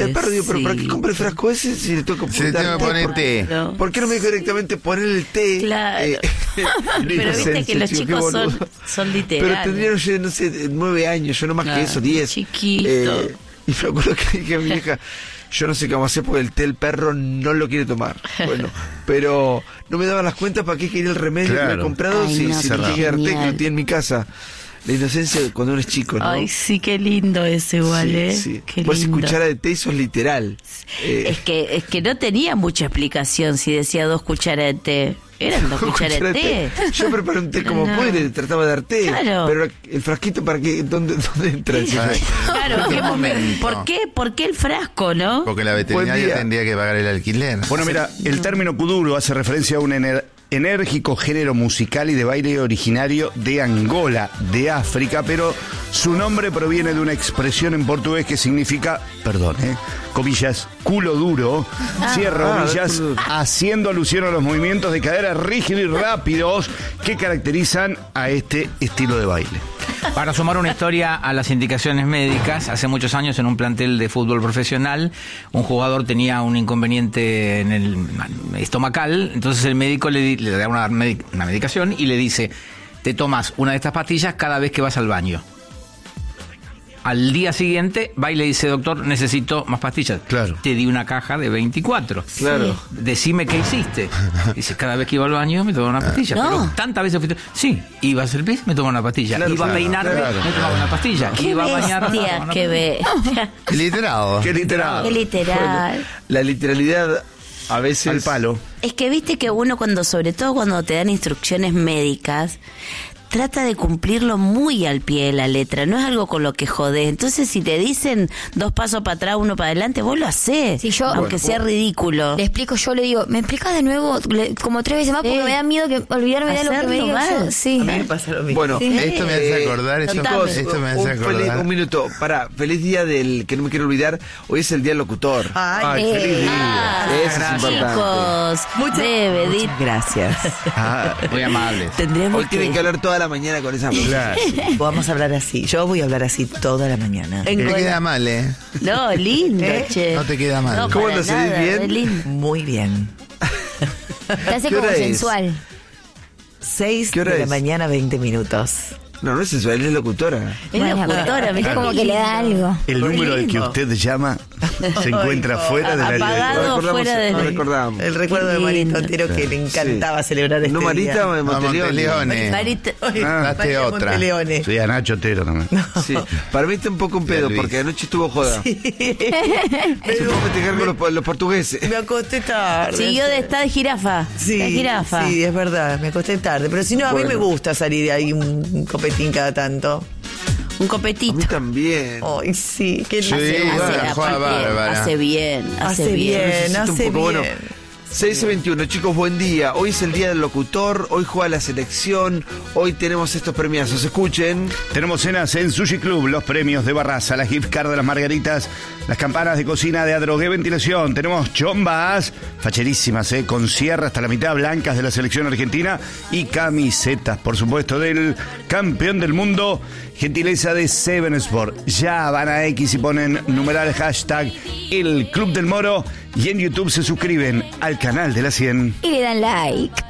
té del perro, digo, pero ¿para qué compré el frasco ese si le tengo que Si le tengo que poner té. ¿Por qué no me dijo directamente poner el té? Claro. Pero viste que los chicos son literales. Pero tendrían, yo no sé, 9 años, yo no más que eso, 10. Chiquito. Y me acuerdo que dije a mi vieja, yo no sé qué vamos a hacer porque el té del perro no lo quiere tomar. Bueno, pero no me daban las cuentas para qué quería el remedio que había comprado. Ay, si no, le dije dar té que lo tiene en mi casa. La inocencia cuando uno es chico, ¿no? Ay, sí, qué lindo eso igual, Sí. Qué Vos lindo. cuchara de té y sos literal. Es que no tenía mucha explicación si decía 2 cucharas de té. Eran 2 cucharas de té. Yo preparé un té como pude y le trataba de dar té. Claro. Pero el frasquito, ¿para qué? ¿Dónde entra ese? Claro, ¿Qué momento? ¿Por qué el frasco, no? Porque la veterinaria tendría que pagar el alquiler. Bueno, mira, el término kuduro hace referencia a un enérgico género musical y de baile originario de Angola, de África, pero su nombre proviene de una expresión en portugués que significa, comillas, culo duro, cierro comillas, haciendo alusión a los movimientos de cadera rígidos y rápidos que caracterizan a este estilo de baile. Para sumar una historia a las indicaciones médicas, hace muchos años en un plantel de fútbol profesional, un jugador tenía un inconveniente en el estomacal, entonces el médico le da una medicación y le dice, te tomas una de estas pastillas cada vez que vas al baño. Al día siguiente va y le dice, doctor, necesito más pastillas. Claro. Te di una caja de 24. Claro. Decime qué hiciste. Dice, cada vez que iba al baño me tomaba una pastilla. No. Pero tantas veces fuiste... Sí, iba a hacer pis, me tomaba una pastilla. Claro, Iba a peinarme, me tomaba una pastilla. Qué Iba a bañarme, me tomaba bestia, una qué bestia. Literal. Qué literal. Qué literal. Bueno, la literalidad a veces... Al palo. Es que viste que uno sobre todo cuando te dan instrucciones médicas, trata de cumplirlo muy al pie de la letra, no es algo con lo que jodés. Entonces si te dicen 2 pasos para atrás, 1 para adelante, vos lo hacés, Sí, aunque sea ridículo. Le explico, yo le digo, ¿me explicas de nuevo como 3 veces más? Porque me da miedo que olvidarme de lo que me Hacerlo diga mal. yo. Sí. A mí me pasa lo mismo. Bueno, Esto me hace acordar, chicos, esto me hace acordar. un minuto, feliz día del, que no me quiero olvidar, hoy es el día del locutor. Ay, feliz día. Eso es gracias. importante. Chicos, Bebedit, muchas gracias. Muy amables. Tendremos Hoy tienen que hablar toda la mañana con esa música. Vamos a hablar así. Yo voy a hablar así toda la mañana. No te queda mal, ¿eh? No, lindo, che. No te queda mal. No, ¿Cómo para lo seguís nada, bien? es lindo. Muy bien. Te hace ¿Qué como hora es? sensual. 6 ¿Qué hora de la es? mañana, 20 minutos. No, no es eso, él es locutora. Es locutora, mirá Como qué que le da lindo. algo. El número al que lindo. usted llama se encuentra fuera de la Apagado. ley. fuera de- no recordamos. El recuerdo de Qué Marita lindo. Otero que le encantaba celebrar este ¿No Marita día. o de No, Monteleone. Marita- Date María otra. Monteleone. Sí, a Nacho Otero también. Sí. Para mí está un poco un pedo, Luis. porque anoche estuvo joda. Se fue a festejar con los portugueses. Me acosté tarde. Siguió de estar de jirafa. Sí, de jirafa. sí, es verdad, me acosté tarde. Pero si no, a mí Bueno. me gusta salir de ahí un copetín cada tanto. Un A copetito. mí también. Ay, sí, qué Sí, lindo. bueno, juega bárbara. Hace bien, Hace bien, Necesito un hace poco, bueno, bien. 6:21, chicos, buen día. Hoy es el día del locutor, hoy juega la selección, hoy tenemos estos premiazos. Escuchen. Tenemos cenas en Sushi Club, los premios de Barraza, las gift card de las margaritas, las campanas de cocina de Adrogué Ventilación. Tenemos chombas, facherísimas, con sierra hasta la mitad, blancas de la selección argentina y camisetas, por supuesto, del campeón del mundo, gentileza de Seven Sport. Ya van a X y ponen numeral hashtag El Club del Moro y en YouTube se suscriben al canal de la 100. Y le dan like.